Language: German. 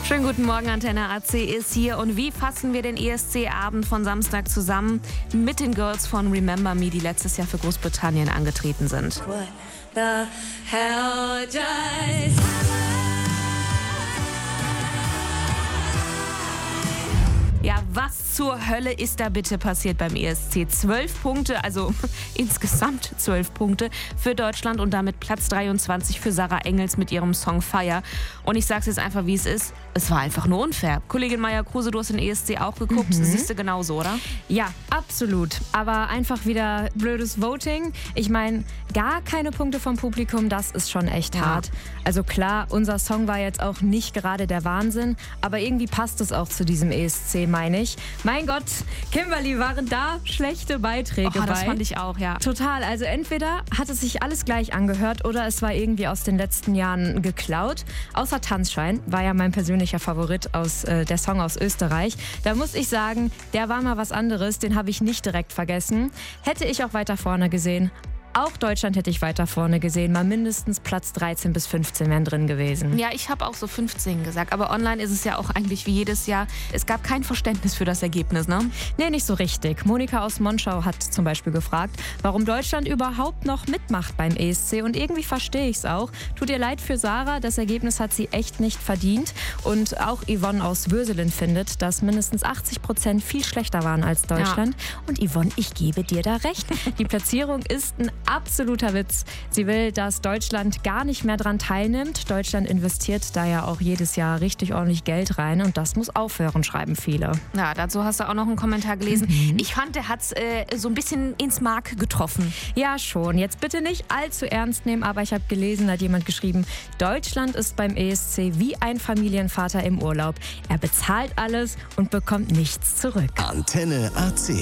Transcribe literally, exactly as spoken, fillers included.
Schönen guten Morgen, Antenne A C ist hier. Und wie fassen wir den E S C-Abend von Samstag zusammen? Mit den Girls von Remember Me, die letztes Jahr für Großbritannien angetreten sind. What the hell just Ja, was zur Hölle ist da bitte passiert beim E S C? Zwölf Punkte, also insgesamt zwölf Punkte für Deutschland und damit Platz dreiundzwanzig für Sarah Engels mit ihrem Song Fire. Und ich sag's jetzt einfach, wie es ist. Es war einfach nur unfair. Kollegin Maja Kruse, du hast den E S C auch geguckt. Mhm. Siehst du genauso, oder? Ja, absolut. Aber einfach wieder blödes Voting. Ich meine, gar keine Punkte vom Publikum, das ist schon echt Ja. hart. Also klar, unser Song war jetzt auch nicht gerade der Wahnsinn, aber irgendwie passt es auch zu diesem E S C, meine ich. Mein Gott, Kimberly, waren da schlechte Beiträge Oh, das bei? fand ich auch, ja. Total. Also entweder hat es sich alles gleich angehört oder es war irgendwie aus den letzten Jahren geklaut. Außer Tanzschein war ja mein persönlicher Favorit aus äh, der Song aus Österreich. Da muss ich sagen, der war mal was anderes. Den habe ich nicht direkt vergessen. Hätte ich auch weiter vorne gesehen. Auch Deutschland hätte ich weiter vorne gesehen. Mal mindestens Platz dreizehn bis fünfzehn wären drin gewesen. Ja, ich habe auch so fünfzehn gesagt. Aber online ist es ja auch eigentlich wie jedes Jahr. Es gab kein Verständnis für das Ergebnis, ne? Nee, nicht so richtig. Monika aus Monschau hat zum Beispiel gefragt, warum Deutschland überhaupt noch mitmacht beim E S C. Und irgendwie verstehe ich es auch. Tut ihr leid für Sarah, das Ergebnis hat sie echt nicht verdient. Und auch Yvonne aus Würselen findet, dass mindestens achtzig Prozent viel schlechter waren als Deutschland. Ja. Und Yvonne, ich gebe dir da recht. Die Platzierung ist ein absoluter Witz. Sie will, dass Deutschland gar nicht mehr dran teilnimmt. Deutschland investiert da ja auch jedes Jahr richtig ordentlich Geld rein und das muss aufhören, schreiben viele. Ja, dazu hast du auch noch einen Kommentar gelesen. Mhm. Ich fand, der hat es äh, so ein bisschen ins Mark getroffen. Ja, schon. Jetzt bitte nicht allzu ernst nehmen, aber ich habe gelesen, da hat jemand geschrieben, Deutschland ist beim E S C wie ein Familienvater im Urlaub. Er bezahlt alles und bekommt nichts zurück. Antenne A C.